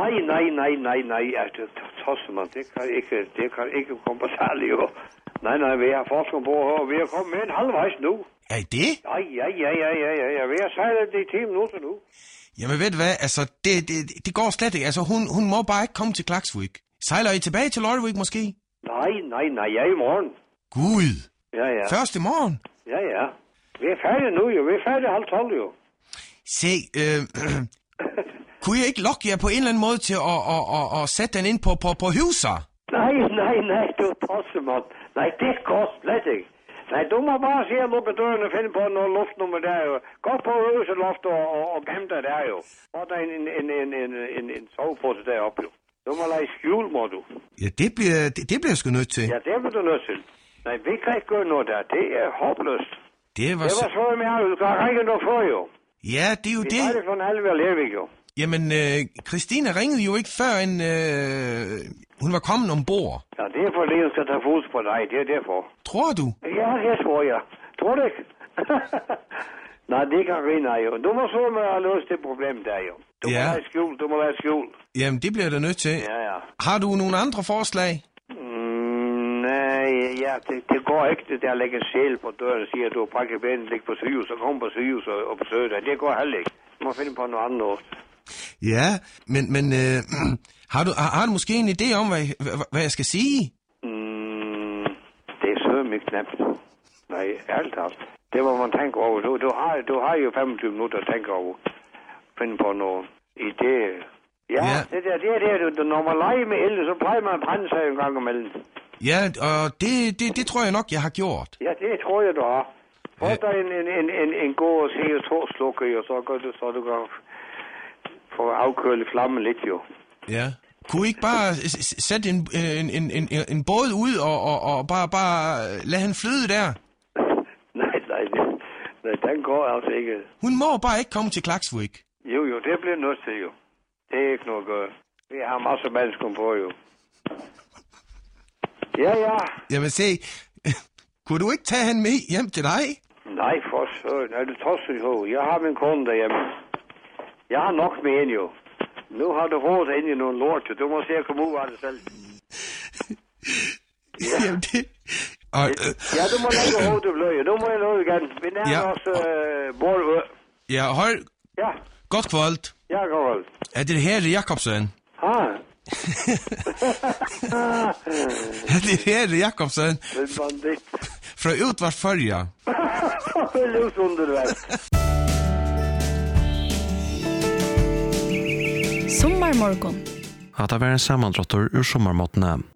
Nej, altså, tossemann, det kan ikke komme på særlig, jo. Nej, vi har folk ombord her, vi er kommet med en halvvejs nu. Er I det? Ja, vi har sejlet det i 10 minutter nu. Jamen ved du hvad, altså, det går slet ikke, altså, hun må bare ikke komme til Klaksvik. Sejler I tilbage til Lortevik måske? Nej, jeg er i morgen. Gud! Ja. Først i morgen? Ja. Vi er færdige nu, jo. Vi er færdige 11:30, jo. Se, kunne jeg ikke lokke jer på en eller anden måde til at sætte den ind på huset? Nej, du tossemann. Nej, det går slet ikke. Nej, du må bare se at lukke døren og finde på noget luftnummer der, jo. Gå på huseloft og gem dig der, jo. Og der er en sovepose deroppe, jo. Du må lade skjul, må du. Ja, det bliver jeg sgu nødt til. Ja, det bliver du nødt til. Nej, vi kan ikke gøre noget der. Det er håbløst. Det var så med at du kan ringe noget for, jo. Ja, det er jo det. Vi er det for en halv ved Lervik, jo. Jamen, Christina ringede jo ikke før, end hun var kommet ombord. Ja, det er fordi, hun skal tage fokus på dig. Det er derfor. Tror du? Ja, det tror jeg. Tror du ikke? Nej, det kan Rina jo. Du må så med at løse det problem der, jo. Du må lade skjul. Jamen, det bliver jeg da nødt til. Ja. Har du nogle andre forslag? Nej, ja, det går ikke, det der at lægge en sjæl på døren og sige, at du har pakket benen, ligge på sygehus, og komme på sygehus og besøge dig. Det går heller ikke. Du må finde på noget andet også. Ja, men har du måske en idé om, hvad jeg skal sige? Det er søm ikke knapt. Nej, ærligt talt. Det må man tænke over. Du har jo 25 minutter at tænke over. Finde på noget idé. Ja. Det når man leger med el, så plejer man at brænde sig en gang imellem. Ja, og det tror jeg nok, jeg har gjort. Ja, det tror jeg, du har. Få dig en god CO2-slukker, og så du kan få afkølet flammen lidt, jo. Ja. Kunne I ikke bare sætte en båd ud og bare lade han flyde der? Nej, den går altså ikke. Hun må bare ikke komme til Klaksvik. Jo, det bliver nødt til, jo. Det er ikke noget at gøre. Vi har masser af mennesker på, jo. Ja. Jamen se, kunne du ikke tage han med hjem til dig? Nej, for søren. Nej, du tosser jo. Jeg har min kone derhjemme. Jeg har nok med en, jo. Nu har du råd ind i nogle lort, jo. Du må se at komme ud af det selv. Ja. Jamen det... Ja, du må lægge råd, du bløje. Nu må jeg nå igen. Vi nærmer os Borgø. Ja, hold. Ja. Godt kvalt. Ja, godt. Er det her Jakobsen? Er det her Jakobsen? Fra Utvart Följa. Ljus underverk. Sommarmorgon. Att det var en sammantrattor ur sommarmåttene.